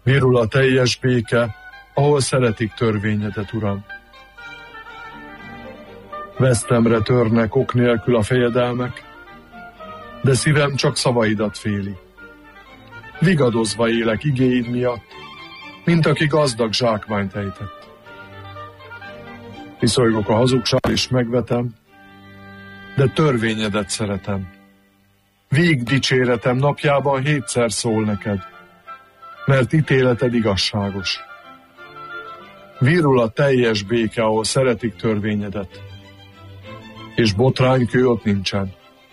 Virul a teljes béke, ahol szeretik törvényedet, Uram. Vesztemre törnek ok nélkül a fejedelmek, de szívem csak szavaidat féli. Vigadozva élek igéid miatt, mint aki gazdag zsákmányt ejtett. Viszolygok a hazugság és megvetem, de törvényedet szeretem. Vég dicséretem napjában 7-szer szól neked, mert ítéleted igazságos. Virul a teljes béke, ahol szeretik törvényedet, és botránykő ott nincsen.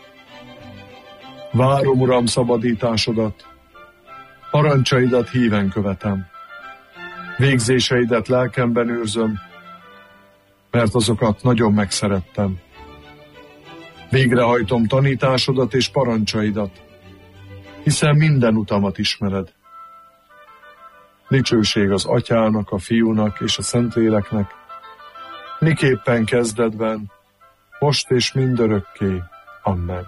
Várom, Uram, szabadításodat, parancsaidat híven követem. Végzéseidet lelkemben őrzöm, mert azokat nagyon megszerettem. Végrehajtom tanításodat és parancsaidat, hiszen minden utamat ismered. Dicsőség az Atyának, a Fiúnak és a Szentléleknek, miképpen kezdetben, most és mindörökké. Amen.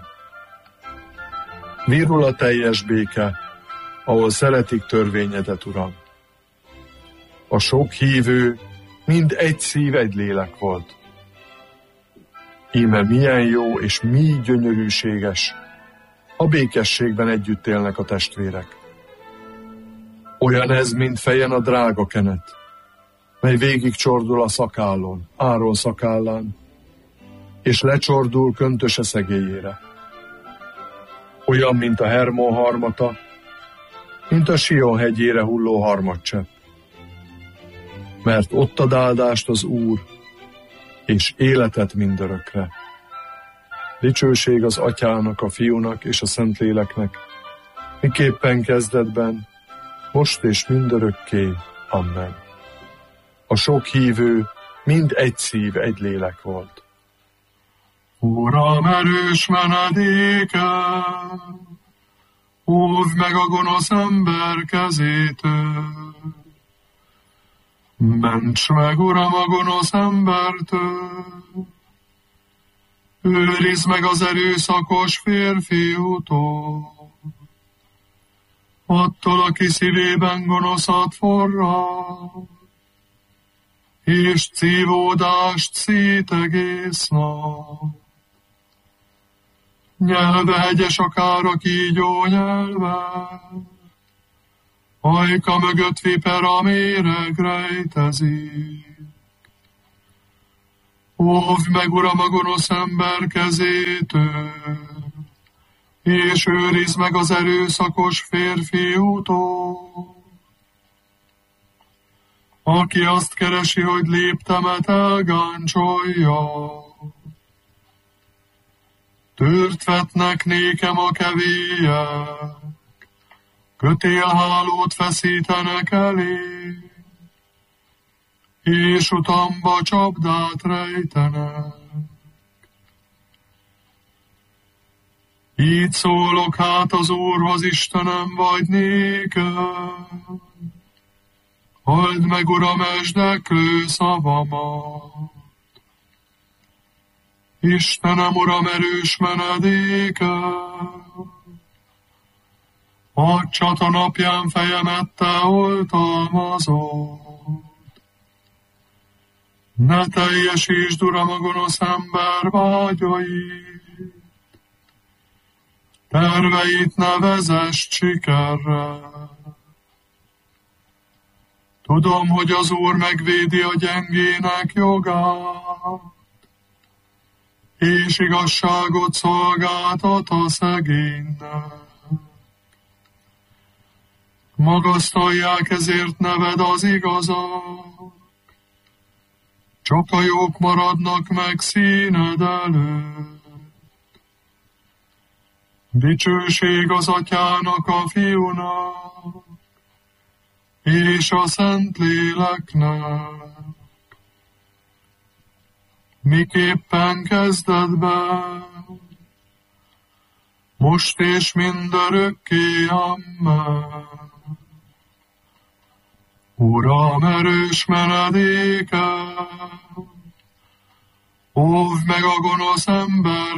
Virul a teljes béke, ahol szeretik törvényedet, Uram. A sok hívő mind egy szív, egy lélek volt. Íme milyen jó és mi gyönyörűséges, a békességben együtt élnek a testvérek. Olyan ez, mint fejen a drága kenet, mely végig csordul a szakállon, Áron szakállán, és lecsordul köntöse szegélyére. Olyan, mint a Hermon harmata, mint a Sion hegyére hulló harmadcsepp. Mert ott ad áldást az Úr, és életet mindörökre. Dicsőség az Atyának, a Fiúnak és a Szentléleknek, miképpen kezdetben, most és mindörökké. Amen. A sok hívő mind egy szív, egy lélek volt. Uram, erős menedéke, óvd meg a gonosz ember kezétől. Ments meg, Uram, a gonosz embertől, őrizd meg az erőszakos férfiútól, attól, aki szívében gonoszat forrad, és cívódást szít egész nap. Nyelve hegyes akár a kígyó nyelve, ajka mögött vipera méreg rejtezik. Óvd meg, Uram, a gonosz ember kezétől, és őrizd meg az erőszakos férfiútól, aki azt keresi, hogy léptemet elgáncsolja. Tört vetnek nékem a kevélyek, kötélhálót feszítenek elé, és utamba csapdát rejtenek. Így szólok hát az Úrhoz, Istenem, vagy néked. Halld meg, Uram, esdeklő szavamat. Istenem, Uram, erős menedéke, a csata napján fejemet te oltalmazod. Ne teljesítsd, Uram, a gonosz ember vágyait, terveit ne vezess sikerre. Tudom, hogy az Úr megvédi a gyengének jogát, és igazságot szolgáltat a szegénynek. Magasztalják ezért neved az igazak, csak a jók maradnak meg színed előtt. Dicsőség az Atyának, a Fiúnak, és a Szentléleknek, miképpen kezdetben, most és mindörökké. Amen. Uram, erős menedéke, óvd meg a gonosz ember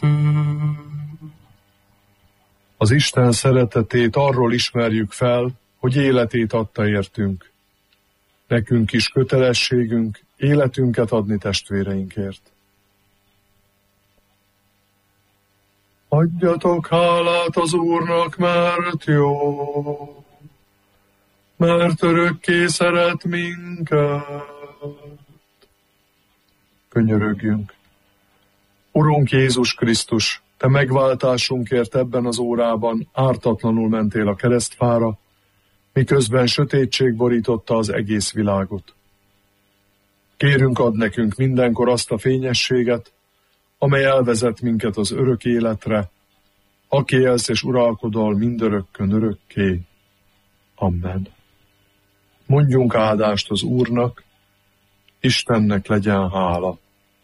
kezétől. Az Isten szeretetét arról ismerjük fel, hogy életét adta értünk. Nekünk is kötelességünk életünket adni testvéreinkért. Adjatok hálát az Úrnak, mert jó, mert örökké szeret minket. Könyörögjünk. Urunk Jézus Krisztus, Te megváltásunkért ebben az órában ártatlanul mentél a keresztfára, miközben sötétség borította az egész világot. Kérünk, add nekünk mindenkor azt a fényességet, amely elvezet minket az örök életre, aki élsz és uralkodol mindörökkön örökké. Amen. Mondjunk áldást az Úrnak, Istennek legyen hála.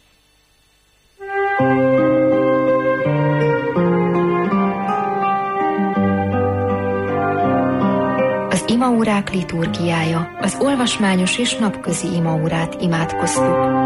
Az imaórák liturgiája, az olvasmányos és napközi imaórát imádkoztuk.